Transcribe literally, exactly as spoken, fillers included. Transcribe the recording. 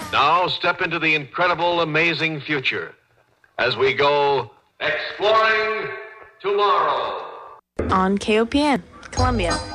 Now step into the incredible, amazing future as we go exploring tomorrow. On K O P N, Columbia.